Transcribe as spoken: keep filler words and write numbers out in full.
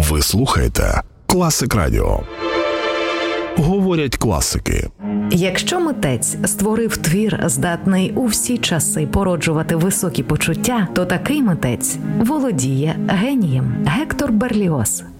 Ви слухаєте Класик Радіо. Говорять класики. Якщо митець створив твір, здатний у всі часи породжувати високі почуття, то такий митець володіє генієм. Гектор Берліоз.